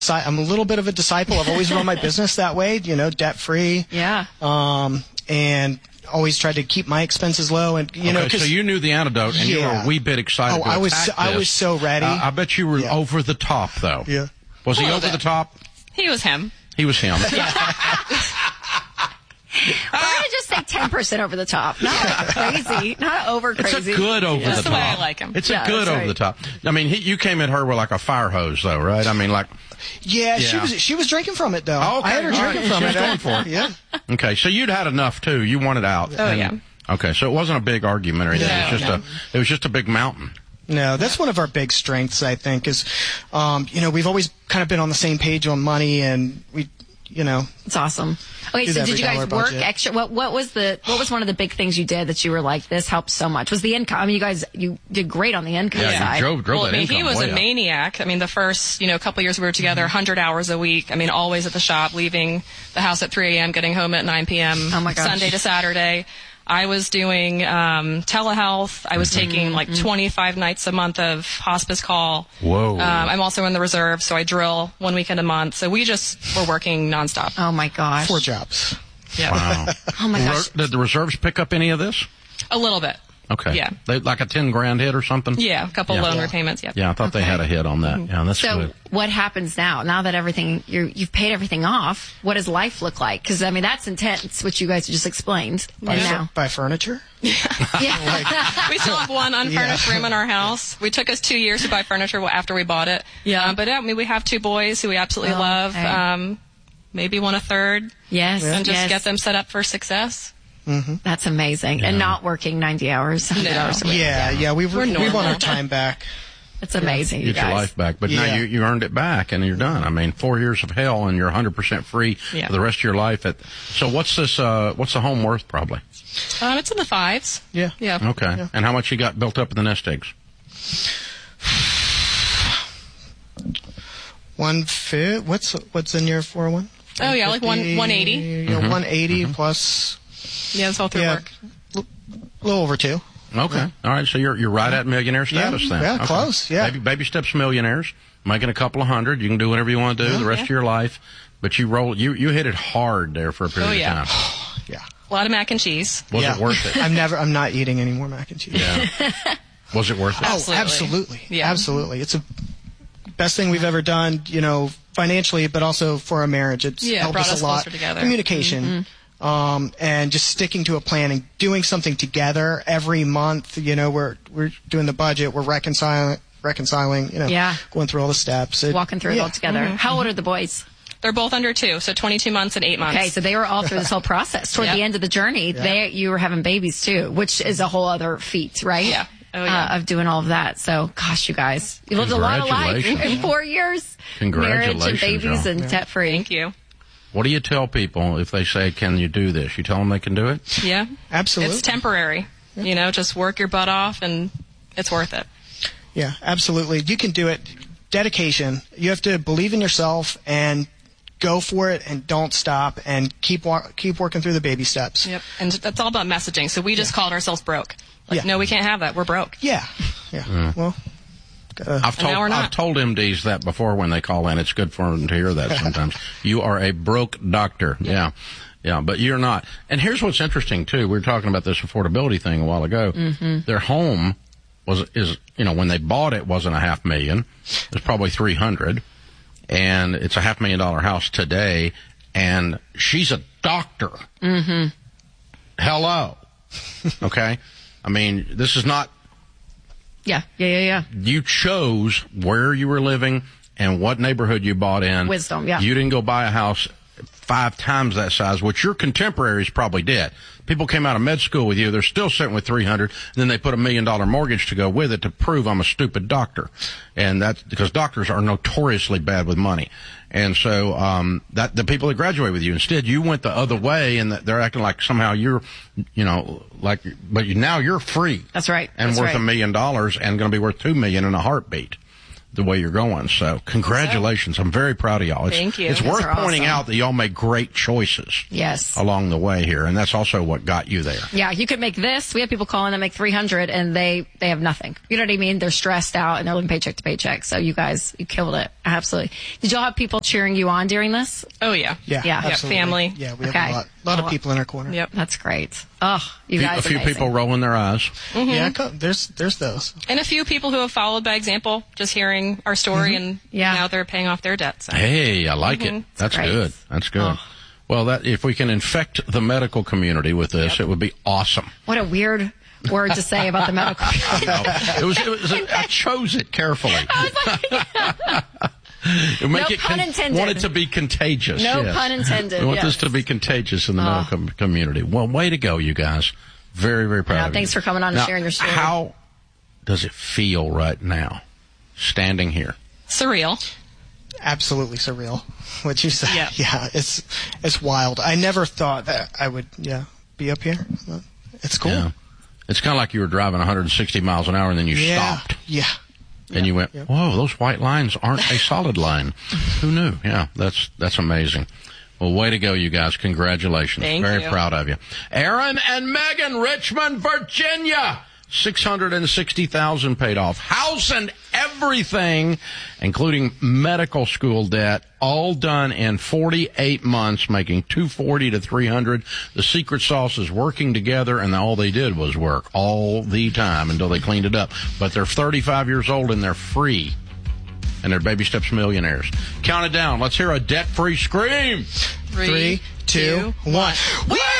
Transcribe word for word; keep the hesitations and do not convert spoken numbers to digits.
I'm a little bit of a disciple. I've always run my business that way, you know, debt free. Yeah. Um, and always tried to keep my expenses low. And you okay, know, so you knew the antidote, and yeah. you were a wee bit excited. Oh, to I was, attack I this. was so ready. Uh, I bet you were yeah. over the top, though. Yeah. Was he over bit. the top? He was him. He was him. We're going to just say ten percent over the top. Not crazy. Not over crazy. It's a good over That's the the top. way I like him. It's Yeah, a good that's over right. the top. I mean, he, you came at her with like a fire hose, though, right? I mean, like. Yeah, she Yeah. was she was drinking from it, though. Oh, okay. I had her All drinking right. from She it. was going for it. Yeah. Okay, so you'd had enough too. You wanted out. Oh, And- yeah. Okay, so it wasn't a big argument or anything. No, it was just no. a. It was just a big mountain. No, that's one of our big strengths, I think, is, um, you know, we've always kind of been on the same page on money, and we, you know. It's awesome. Okay, Do so that did you guys every work dollar budget. extra? What what was the what was one of the big things you did that you were like, this helped so much? Was the income? I mean, you guys you did great on the income Yeah, side. you drove drove Well, I that mean, income he was way a up. maniac. I mean, the first, you know, couple years we were together, one hundred hours a week. I mean, always at the shop, leaving the house at three a.m., getting home at nine p.m. Oh, my gosh. Sunday to Saturday. I was doing um, telehealth. I was Mm-hmm. taking like twenty-five nights a month of hospice call. Whoa. Um, I'm also in the reserve, so I drill one weekend a month. So we just were working nonstop. Oh my gosh. Four jobs. Yeah. Wow. Oh my gosh. Did the reserves pick up any of this? A little bit. Okay. Yeah. They, like a ten grand hit or something? Yeah, a couple Yeah. loan Yeah. repayments. Yep. Yeah, I thought they had a hit on that. Yeah, that's So good. what happens now? Now that everything you're, you've paid everything off, what does life look like? Because I mean that's intense, which you guys just explained. Buy, And fu- now, buy furniture. yeah. We still have one unfurnished room in our house. We took us two years to buy furniture after we bought it. Yeah. Um, but yeah, I mean, we have two boys who we absolutely Oh, love. okay. Um, maybe one a third, yes, and just yes. get them set up for success. That's amazing, and not working ninety hours, one hundred No. hours a week. Yeah, yeah. We We're we want normal. our time back. It's amazing, you Get your guys. life back. But now Yeah. you, you earned it back and you're done. I mean, four years of hell and you're one hundred percent free Yeah. for the rest of your life. At, so what's this, uh, what's the home worth probably? Um, it's in the fives. Yeah. Yeah. Okay. And how much you got built up in the nest eggs? One fit. What's what's in your four oh one? Oh, yeah, like one- one eighty. Yeah, Mm-hmm. one eighty plus. Yeah, it's all through Yeah, work. a little over two. Okay. All right. So you're you're right at millionaire status Yeah. then. Yeah, Okay. close, yeah. Baby, baby steps millionaires, making a couple of hundred. You can do whatever you want to do the rest yeah. of your life. But you roll you you hit it hard there for a period Oh, yeah. of time. Yeah. A lot of mac and cheese. Was yeah. it worth it? I'm never. I'm not eating any more mac and cheese. Yeah. Was it worth it? Oh, Absolutely. absolutely. Yeah. Absolutely. It's a best thing we've ever done, you know, financially, but also for our marriage. It's Yeah, it helped brought us us a lot. closer together. Communication. Um, and just sticking to a plan and doing something together every month. You know, we're we're doing the budget, we're reconciling, reconciling. You know, Yeah. going through all the steps. It- Walking through it yeah. all together. How old are the boys? They're both under two, so twenty-two months and eight months. Okay, so they were all through this whole process. Toward Yep. the end of the journey, they you were having babies too, which is a whole other feat, right? Yeah. Oh, yeah. Uh, of doing all of that. So, gosh, you guys, you lived a lot of life Congratulations. in four years. Congratulations, Marriage and babies y'all. and debt free. Thank you. What do you tell people if they say, "Can you do this?" You tell them they can do it. Yeah. Absolutely. It's temporary. You know, just work your butt off and it's worth it. Yeah, absolutely. You can do it. Dedication. You have to believe in yourself and go for it, and don't stop, and keep wa- keep working through the baby steps. Yep. And that's all about messaging. So we just called ourselves broke. Like, Yeah. no, we can't have that. We're broke. Yeah, yeah. Mm. Well, gotta, I've told now we're not. I've told M Ds that before when they call in. It's good for them to hear that sometimes. You are a broke doctor. Yeah. Yeah, but you're not. And here's what's interesting too. We were talking about this affordability thing a while ago. Mm-hmm. Their home was is you know when they bought it wasn't a half million. It was probably three hundred, and it's a half million dollar house today. And she's a doctor. Mm-hmm. Hello. Okay. I mean, this is not. Yeah, yeah, yeah, yeah. You chose where you were living and what neighborhood you bought in. Wisdom, yeah. You didn't go buy a house five times that size, which your contemporaries probably did. People came out of med school with you. They're still sitting with three hundred, and then they put a million dollar mortgage to go with it to prove I'm a stupid doctor. And that's because doctors are notoriously bad with money. And so, um, that, the people that graduate with you, instead you went the other way, and they're acting like somehow you're, you know, like, but you, now you're free. That's right. And That's worth right. a million dollars and going to be worth two million in a heartbeat. the way you're going. So congratulations. I'm very proud of y'all. It's, Thank you. It's You guys worth are pointing awesome. out that y'all make great choices Yes. along the way here. And that's also what got you there. Yeah, you could make this. We have people calling that make three hundred and they, they have nothing. You know what I mean? They're stressed out and they're living paycheck to paycheck. So you guys, you killed it. Absolutely. Did y'all have people cheering you on during this? Oh yeah. Yeah, Yeah. absolutely. family. Yeah, we have Okay. a lot, lot of people in our corner. Yep. That's great. Oh, you Fe- guys a few amazing. people rolling their eyes. Yeah, co- there's there's those. And a few people who have followed by example, just hearing our story, and Yeah. now they're paying off their debt. So. Hey, I like it. That's great. good. That's good. Oh. Well, that if we can infect the medical community with this, it would be awesome. What a weird word to say about the medical. No, it was, it was. I chose it carefully. It would make No it pun intended. Want it to be contagious. No yes. pun intended, We want yes. this to be contagious in the Oh. medical com- community. Well, way to go, you guys. Very, very proud Yeah, of thanks you. for coming on and Now, sharing your story. How does it feel right now, standing here? Surreal. Absolutely surreal. What you said. Yeah. Yeah, it's it's wild. I never thought that I would yeah be up here. But it's cool. Yeah. It's kind of like you were driving one hundred sixty miles an hour and then you Yeah. stopped. Yeah. And you went, yeah. whoa, those white lines aren't a solid line. Who knew? Yeah, that's that's amazing. Well, way to go, you guys. Congratulations. Thank Very you. proud of you. Aaron and Megan, Richmond, Virginia. six hundred sixty thousand dollars paid off. House and everything, including medical school debt, all done in forty-eight months, making two hundred forty to three hundred. The secret sauce is working together, and all they did was work all the time until they cleaned it up. But they're thirty-five years old, and they're free. And they're Baby Steps millionaires. Count it down. Let's hear a debt-free scream. Three, two, one. We